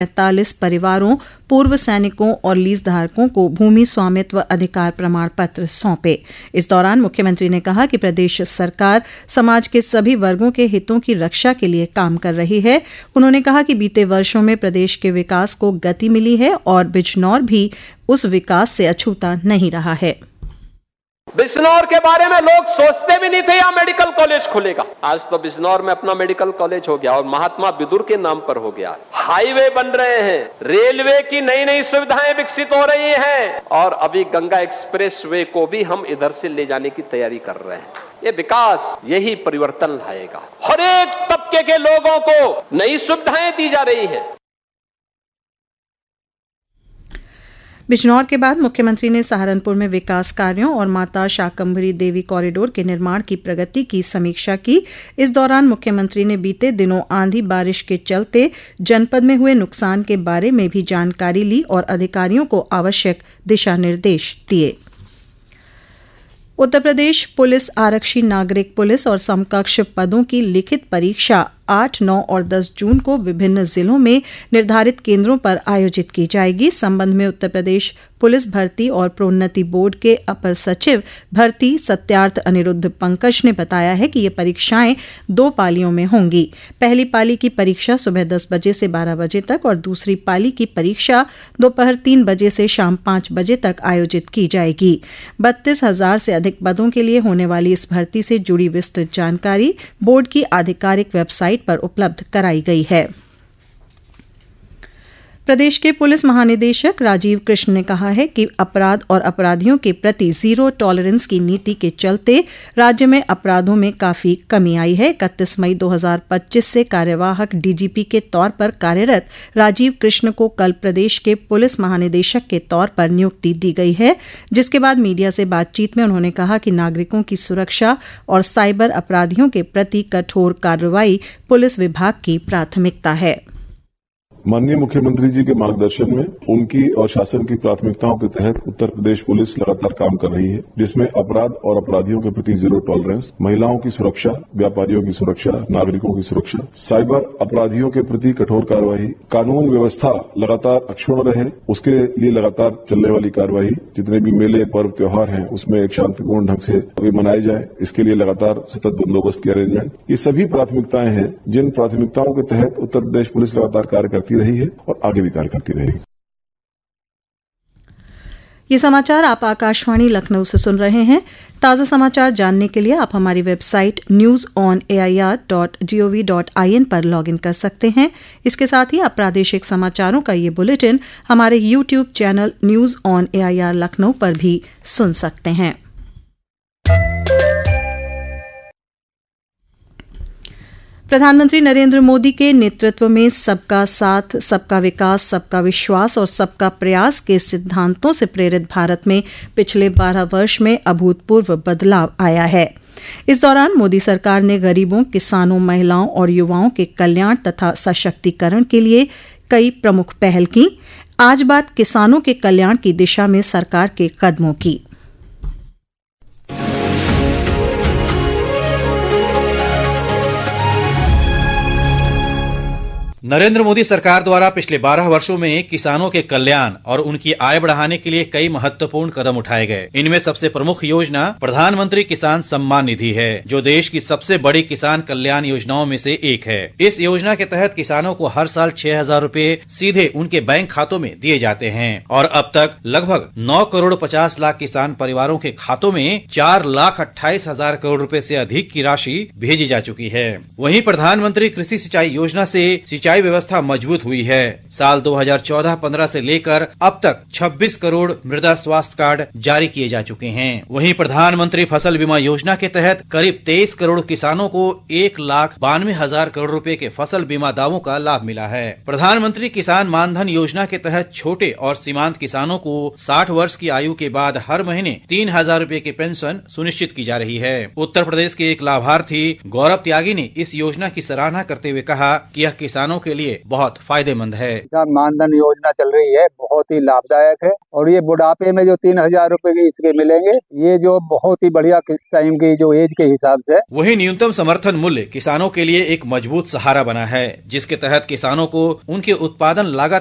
45 परिवारों, पूर्व सैनिकों और लीज धारकों को भूमि स्वामित्व अधिकार प्रमाण पत्र सौंपे। इस दौरान मुख्यमंत्री ने कहा कि प्रदेश सरकार समाज के सभी वर्गों के हितों की रक्षा के लिए काम कर रही है। उन्होंने कहा कि बीते वर्षों में प्रदेश के विकास को गति मिली है और बिजनौर भी उस विकास से अछूता नहीं रहा है। बिजनौर के बारे में लोग सोचते भी नहीं थे यहां मेडिकल कॉलेज खुलेगा। आज तो बिजनौर में अपना मेडिकल कॉलेज हो गया और महात्मा विदुर के नाम पर हो गया। हाईवे बन रहे हैं, रेलवे की नई नई सुविधाएं विकसित हो रही हैं और अभी गंगा एक्सप्रेस वे को भी हम इधर से ले जाने की तैयारी कर रहे हैं। ये विकास यही परिवर्तन लाएगा। हर एक तबके के लोगों को नई सुविधाएं दी जा रही है। बिजनौर के बाद मुख्यमंत्री ने सहारनपुर में विकास कार्यों और माता शाकंभरी देवी कॉरिडोर के निर्माण की प्रगति की समीक्षा की। इस दौरान मुख्यमंत्री ने बीते दिनों आंधी बारिश के चलते जनपद में हुए नुकसान के बारे में भी जानकारी ली और अधिकारियों को आवश्यक दिशा निर्देश दिए। उत्तर प्रदेश पुलिस आरक्षी नागरिक पुलिस और समकक्ष पदों की लिखित परीक्षा 8, 9 और 10 जून को विभिन्न जिलों में निर्धारित केंद्रों पर आयोजित की जाएगी। इस संबंध में उत्तर प्रदेश पुलिस भर्ती और प्रोन्नति बोर्ड के अपर सचिव भर्ती सत्यार्थ अनिरुद्ध पंकज ने बताया है कि ये परीक्षाएं 2 पालियों में होंगी। पहली पाली की परीक्षा सुबह 10 बजे से 12 बजे तक और दूसरी पाली की परीक्षा दोपहर 3 बजे से शाम 5 बजे तक आयोजित की जाएगी। 32,000 से अधिक पदों के लिए होने वाली इस भर्ती से जुड़ी विस्तृत जानकारी बोर्ड की आधिकारिक वेबसाइट पर उपलब्ध कराई गई है। प्रदेश के पुलिस महानिदेशक राजीव कृष्ण ने कहा है कि अपराध और अपराधियों के प्रति जीरो टॉलरेंस की नीति के चलते राज्य में अपराधों में काफी कमी आई है। 31 मई 2025 से कार्यवाहक डीजीपी के तौर पर कार्यरत राजीव कृष्ण को कल प्रदेश के पुलिस महानिदेशक के तौर पर नियुक्ति दी गई है, जिसके बाद मीडिया से बातचीत में उन्होंने कहा कि नागरिकों की सुरक्षा और साइबर अपराधियों के प्रति कठोर कार्रवाई पुलिस विभाग की प्राथमिकता है। माननीय मुख्यमंत्री जी के मार्गदर्शन में उनकी और शासन की प्राथमिकताओं के तहत उत्तर प्रदेश पुलिस लगातार काम कर रही है, जिसमें अपराध और अपराधियों के प्रति जीरो टॉलरेंस, महिलाओं की सुरक्षा, व्यापारियों की सुरक्षा, नागरिकों की सुरक्षा, साइबर अपराधियों के प्रति कठोर कार्रवाई, कानून व्यवस्था लगातार अक्षुण्ण रहे उसके लिए लगातार चलने वाली कार्रवाई, जितने भी मेले पर्व त्योहार हैं उसमें एक शांतिपूर्ण ढंग से वे मनाए जाए, इसके लिए लगातार सतत बंदोबस्त की अरेंजमेंट, ये सभी प्राथमिकताएं हैं जिन प्राथमिकताओं के तहत उत्तर प्रदेश पुलिस लगातार कार्य करती रही है और आगे भी कार्य करती रहेगी। ये समाचार आप आकाशवाणी लखनऊ से सुन रहे हैं। ताज़ा समाचार जानने के लिए आप हमारी वेबसाइट newsonair.gov.in पर लॉगिन कर सकते हैं। इसके साथ ही आप प्रादेशिक समाचारों का ये बुलेटिन हमारे YouTube channel news on AIR Lucknow पर भी सुन सकते हैं। प्रधानमंत्री नरेंद्र मोदी के नेतृत्व में सबका साथ, सबका विकास, सबका विश्वास और सबका प्रयास के सिद्धांतों से प्रेरित भारत में पिछले 12 वर्ष में अभूतपूर्व बदलाव आया है। इस दौरान मोदी सरकार ने गरीबों, किसानों, महिलाओं और युवाओं के कल्याण तथा सशक्तिकरण के लिए कई प्रमुख पहल की। आज बात किसानों के कल्याण की दिशा में सरकार के कदमों की। नरेंद्र मोदी सरकार द्वारा पिछले 12 वर्षों में किसानों के कल्याण और उनकी आय बढ़ाने के लिए कई महत्वपूर्ण कदम उठाए गए। इनमें सबसे प्रमुख योजना प्रधानमंत्री किसान सम्मान निधि है, जो देश की सबसे बड़ी किसान कल्याण योजनाओं में से एक है। इस योजना के तहत किसानों को हर साल 6,000 रूपए सीधे उनके बैंक खातों में दिए जाते हैं और अब तक लगभग 9 करोड़ 50 लाख किसान परिवारों के खातों में 4,28,000 करोड़ रूपए से अधिक की राशि भेजी जा चुकी है। वहीं प्रधानमंत्री कृषि सिंचाई योजना से सिंचाई व्यवस्था मजबूत हुई है। साल 2014-15 से लेकर अब तक 26 करोड़ मृदा स्वास्थ्य कार्ड जारी किए जा चुके हैं। वहीं प्रधानमंत्री फसल बीमा योजना के तहत करीब 23 करोड़ किसानों को 1,92,000 करोड़ रुपए के फसल बीमा दावों का लाभ मिला है। प्रधानमंत्री किसान मानधन योजना के तहत छोटे और सीमांत किसानों को 60 वर्ष की आयु के बाद हर महीने 3,000 रूपए की पेंशन सुनिश्चित की जा रही है। उत्तर प्रदेश के एक लाभार्थी गौरव त्यागी ने इस योजना की सराहना करते हुए कहा कि यह किसानों के के लिए बहुत फायदेमंद है। किसान मानधन योजना चल रही है, बहुत ही लाभदायक है और ये बुढ़ापे में जो 3,000 रुपए की इसके मिलेंगे, ये जो बहुत ही बढ़िया टाइम की जो एज के हिसाब से। वही न्यूनतम समर्थन मूल्य किसानों के लिए एक मजबूत सहारा बना है, जिसके तहत किसानों को उनके उत्पादन लागत